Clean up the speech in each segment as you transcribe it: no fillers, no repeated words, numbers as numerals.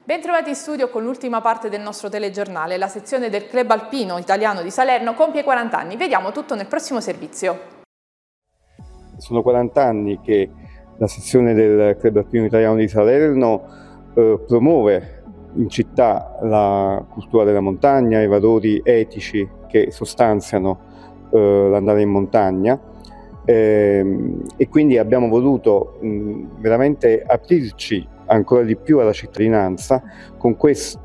Bentrovati in studio con l'ultima parte del nostro telegiornale. La sezione del Club Alpino Italiano di Salerno compie 40 anni. Vediamo tutto nel prossimo servizio. Sono 40 anni che la sezione del Club Alpino Italiano di Salerno promuove in città la cultura della montagna, i valori etici che sostanziano l'andare in montagna. E quindi abbiamo voluto veramente aprirci ancora di più alla cittadinanza con questi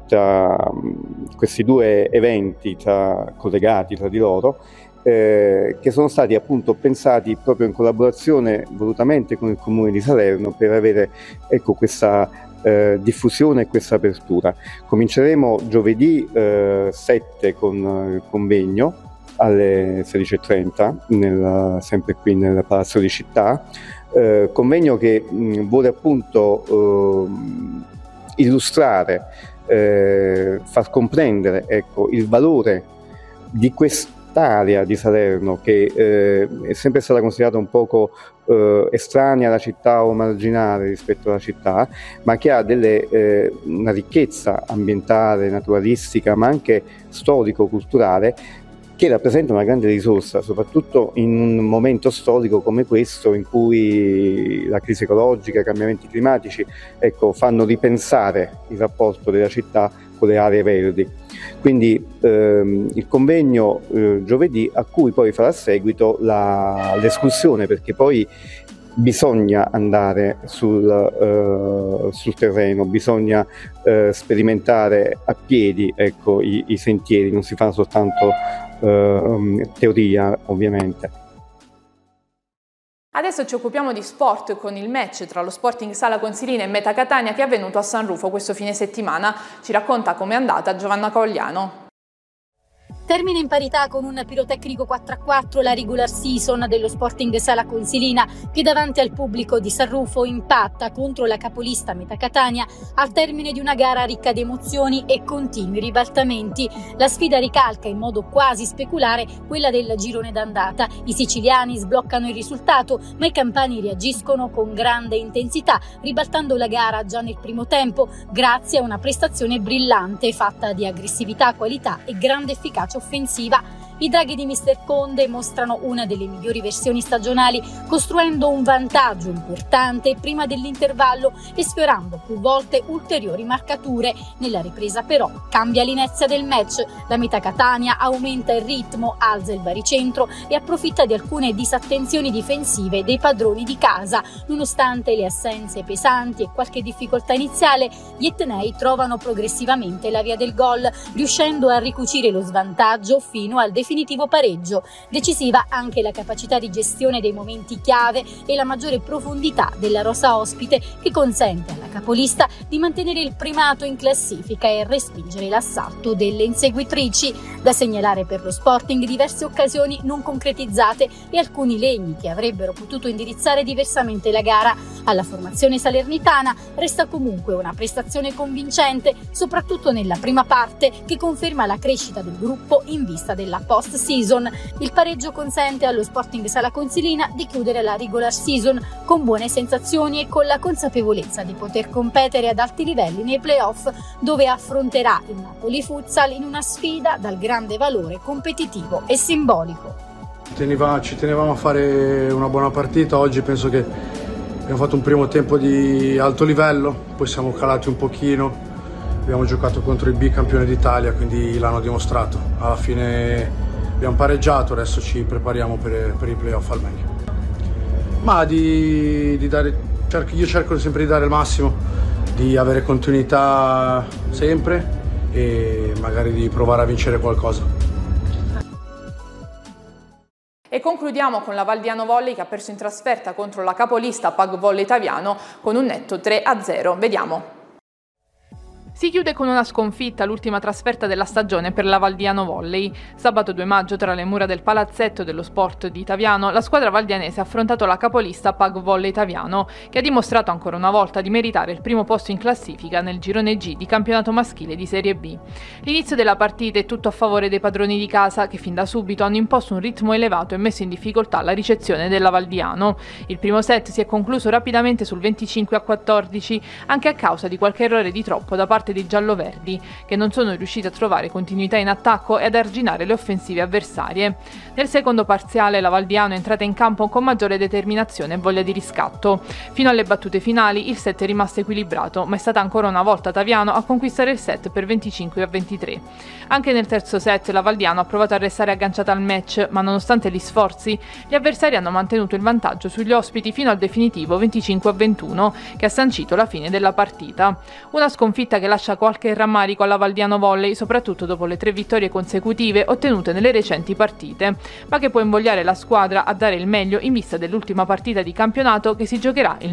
due eventi collegati tra di loro, che sono stati appunto pensati proprio in collaborazione volutamente con il Comune di Salerno per avere questa diffusione e questa apertura. Cominceremo giovedì 7 con il convegno alle 16:30 sempre qui nel Palazzo di Città, convegno che vuole appunto illustrare, far comprendere il valore di quest'area di Salerno che è sempre stata considerata un poco estranea alla città o marginale rispetto alla città, ma che ha una ricchezza ambientale, naturalistica, ma anche storico-culturale, che rappresenta una grande risorsa, soprattutto in un momento storico come questo in cui la crisi ecologica, i cambiamenti climatici fanno ripensare il rapporto della città con le aree verdi. Quindi il convegno giovedì, a cui poi farà seguito l'escursione, perché poi bisogna andare sul terreno, bisogna sperimentare a piedi i sentieri, non si fa soltanto teoria ovviamente. Adesso ci occupiamo di sport con il match tra lo Sporting Sala Consilina e Meta Catania che è avvenuto a San Rufo questo fine settimana. Ci racconta com'è andata Giovanna Cogliano. Termina in parità con un pirotecnico 4-4 la regular season dello Sporting Sala Consilina, che davanti al pubblico di San Rufo impatta contro la capolista Meta Catania al termine di una gara ricca di emozioni e continui ribaltamenti. La sfida ricalca in modo quasi speculare quella del girone d'andata. I siciliani sbloccano il risultato, ma i campani reagiscono con grande intensità, ribaltando la gara già nel primo tempo grazie a una prestazione brillante fatta di aggressività, qualità e grande efficacia offensiva. I draghi di Mister Conde mostrano una delle migliori versioni stagionali, costruendo un vantaggio importante prima dell'intervallo e sfiorando più volte ulteriori marcature. Nella ripresa però cambia l'inezia del match. La Meta Catania aumenta il ritmo, alza il baricentro e approfitta di alcune disattenzioni difensive dei padroni di casa. Nonostante le assenze pesanti e qualche difficoltà iniziale, gli etnei trovano progressivamente la via del gol, riuscendo a ricucire lo svantaggio fino al definitivo pareggio. Decisiva anche la capacità di gestione dei momenti chiave e la maggiore profondità della rosa ospite, che consente alla capolista di mantenere il primato in classifica e respingere l'assalto delle inseguitrici. Da segnalare per lo Sporting diverse occasioni non concretizzate e alcuni legni che avrebbero potuto indirizzare diversamente la gara. Alla formazione salernitana resta comunque una prestazione convincente, soprattutto nella prima parte, che conferma la crescita del gruppo in vista della post-season. Il pareggio consente allo Sporting Sala Consilina di chiudere la regular season con buone sensazioni e con la consapevolezza di poter competere ad alti livelli nei playoff, dove affronterà il Napoli Futsal in una sfida dal grande valore competitivo e simbolico. Ci tenevamo a fare una buona partita. Oggi penso che abbiamo fatto un primo tempo di alto livello, poi siamo calati un pochino. Abbiamo giocato contro il bicampione d'Italia, quindi l'hanno dimostrato. Alla fine abbiamo pareggiato, adesso ci prepariamo per i playoff al meglio. Ma io cerco sempre di dare il massimo, di avere continuità sempre e magari di provare a vincere qualcosa. E concludiamo con la Valdiano Volley che ha perso in trasferta contro la capolista Pag Volley Taviano con un netto 3-0. Vediamo. Si chiude con una sconfitta, l'ultima trasferta della stagione per la Valdiano Volley. Sabato 2 maggio, tra le mura del palazzetto dello sport di Taviano, la squadra valdianese ha affrontato la capolista Pag Volley Taviano, che ha dimostrato ancora una volta di meritare il primo posto in classifica nel girone G di campionato maschile di Serie B. L'inizio della partita è tutto a favore dei padroni di casa, che fin da subito hanno imposto un ritmo elevato e messo in difficoltà la ricezione della Valdiano. Il primo set si è concluso rapidamente sul 25-14, anche a causa di qualche errore di troppo da parte parte dei gialloverdi, che non sono riusciti a trovare continuità in attacco e ad arginare le offensive avversarie. Nel secondo parziale la Valdiano è entrata in campo con maggiore determinazione e voglia di riscatto. Fino alle battute finali il set è rimasto equilibrato, ma è stata ancora una volta Taviano a conquistare il set per 25-23. Anche nel terzo set la Valdiano ha provato a restare agganciata al match, ma nonostante gli sforzi, gli avversari hanno mantenuto il vantaggio sugli ospiti fino al definitivo 25-21, che ha sancito la fine della partita. Una sconfitta che lascia qualche rammarico alla Valdiano Volley, soprattutto dopo le 3 vittorie consecutive ottenute nelle recenti partite, ma che può invogliare la squadra a dare il meglio in vista dell'ultima partita di campionato che si giocherà il